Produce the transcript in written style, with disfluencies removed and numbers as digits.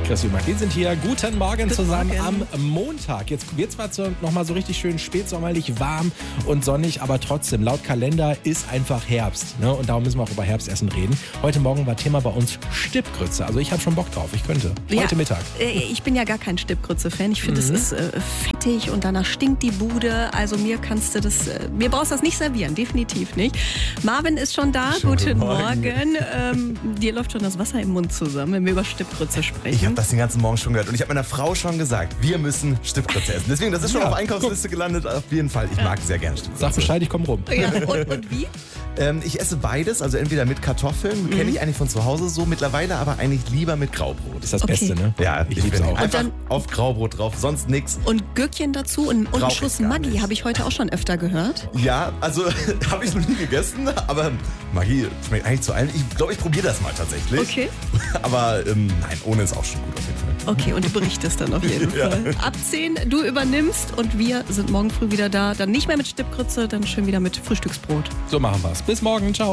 Chris Ümer. Wir sind hier. Guten Morgen zusammen Morgen. am Montag. Jetzt wird zwar nochmal so richtig schön spätsommerlich warm und sonnig, aber trotzdem, laut Kalender ist einfach Herbst. Ne? Und darum müssen wir auch über Herbstessen reden. Heute Morgen war Thema bei uns Stippgrütze. Also ich habe schon Bock drauf. Ich könnte. Heute Mittag. Ich bin ja gar kein Stippgrütze-Fan. Ich finde, es ist fettig und danach stinkt die Bude. Also mir brauchst du das nicht servieren. Definitiv nicht. Marvin ist schon da. Guten Morgen. Dir läuft schon das Wasser im Mund zusammen, wenn wir über Stippgrütze sprechen. Ich habe das den ganzen Morgen schon gehört und ich habe meiner Frau schon gesagt, wir müssen Stippgrütze essen. Deswegen, das ist schon auf Einkaufsliste gelandet, auf jeden Fall. Ich mag sehr gerne Stippgrütze. Sag Bescheid, ich komme rum. Ja, und wie? Ich esse beides, also entweder mit Kartoffeln, kenne ich eigentlich von zu Hause so, mittlerweile aber eigentlich lieber mit Graubrot. Das ist das Beste, ne? Ja, ich liebe es auch. Einfach auf Graubrot drauf, sonst nix. Und Gürkchen dazu und einen Schuss Maggi habe ich heute auch schon öfter gehört. Ja, also habe ich noch nie gegessen, aber Maggi schmeckt eigentlich zu allem. Ich glaube, ich probiere das mal tatsächlich. Okay. Aber nein, ohne ist auch schon gut auf jeden Fall. Okay, und du berichtest dann auf jeden Fall. Ab 10, du übernimmst und wir sind morgen früh wieder da. Dann nicht mehr mit Stippgrütze, dann schön wieder mit Frühstücksbrot. So machen wir's. Bis morgen. Ciao.